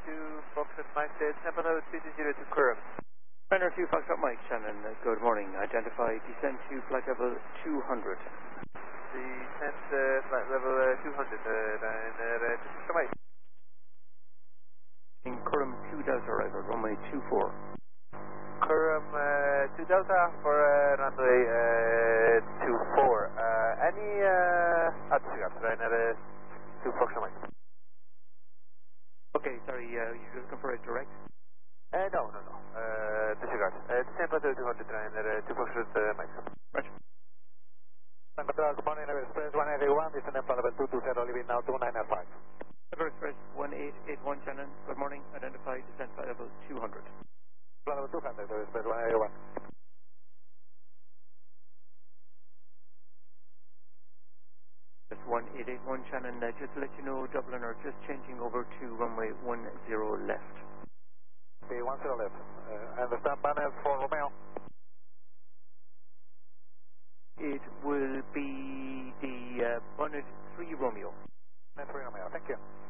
Foxtrot Mike, Temple Road 320 to Curram. Runner 2 Foxtrot Mike, Shannon, good morning. Identify descent to flight level 200. Descent flight level 200, Foxtrot Mike. In Curram 2 Delta arrival, runway 24. Curram 2 Delta for runway 24. Any disregard, Ryanair 2 Foxtrot Mike. Okay, sorry, you're looking for a direct? No. Disregard. Descent flight level 200, Ryanair 2 Foxtrot Mike. Roger. Good morning, Express 181, descent flight level 220, leaving now 2905. Express 1881, Shannon, good morning. Identify descent flight level 200. Flight level 200, Express 181. That's 1881, Shannon. Just to let you know, Dublin are just changing over to runway 10 left. Okay, 10 left. I understand panel for Romeo. It will be the Bonnet 3 Romeo. Bonnet 3 Romeo, thank you.